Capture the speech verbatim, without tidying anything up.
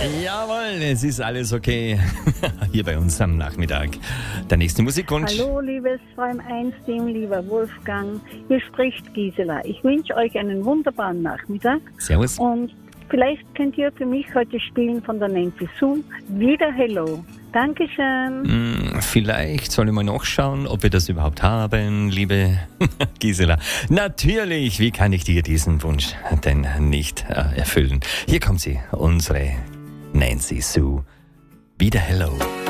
Jawohl, es ist alles okay. Hier bei uns am Nachmittag. Der nächste Musikwunsch. Hallo, liebes V M eins Team, lieber Wolfgang. Hier spricht Gisela. Ich wünsche euch einen wunderbaren Nachmittag. Servus. Und vielleicht könnt ihr für mich heute spielen von der Nancy Sue. Wieder Hello. Dankeschön. Hm, vielleicht soll ich mal nachschauen, ob wir das überhaupt haben, liebe Gisela. Natürlich, wie kann ich dir diesen Wunsch denn nicht äh, erfüllen? Hier kommt sie, unsere Nancy Sue. Wieder Hello.